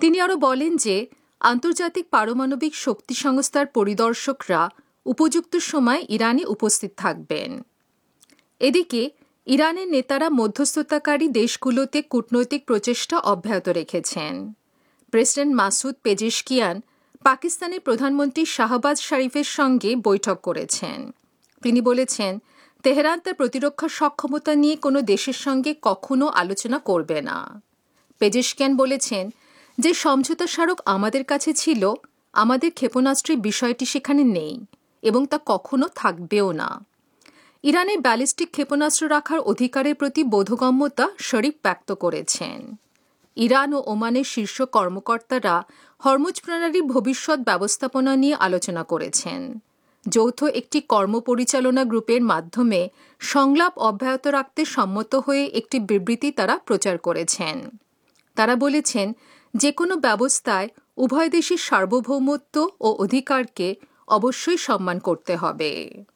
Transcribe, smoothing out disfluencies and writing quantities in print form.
তিনি আরও বলেন যে আন্তর্জাতিক পারমাণবিক শক্তি সংস্থার পরিদর্শকরা উপযুক্ত সময় ইরানে উপস্থিত থাকবেন। এদিকে ইরানের নেতারা মধ্যস্থতাকারী দেশগুলোতে কূটনৈতিক প্রচেষ্টা অব্যাহত রেখেছেন। প্রেসিডেন্ট মাসুদ পেজেশকিয়ান পাকিস্তানের প্রধানমন্ত্রী শাহবাজ শরীফের সঙ্গে বৈঠক করেছেন। তিনি বলেছেন, তেহরান তার প্রতিরক্ষা সক্ষমতা নিয়ে কোনো দেশের সঙ্গে কখনো আলোচনা করবে না। পেজেশকিয়ান বলেছেন যে সমঝোতা স্মারক আমাদের কাছে ছিল, আমাদের ক্ষেপণাস্ত্রের বিষয়টি সেখানে নেই এবং তা কখনো থাকবেও না। ইরানের ব্যালিস্টিক ক্ষেপণাস্ত্র রাখার অধিকারের প্রতি বোধগম্যতা শরীফ ব্যক্ত করেছেন। ইরান ও ওমানের শীর্ষ কর্মকর্তারা হরমুজ প্রণালীর ভবিষ্যৎ ব্যবস্থাপনা নিয়ে আলোচনা করেছেন। যৌথ একটি কর্মপরিচালনা গ্রুপের মাধ্যমে সংলাপ অব্যাহত রাখতে সম্মত হয়ে একটি বিবৃতি তারা প্রচার করেছেন। তারা বলেছেন, যে কোনো ব্যবস্থায় উভয় দেশের সার্বভৌমত্ব ও অধিকারকে অবশ্যই সম্মান করতে হবে।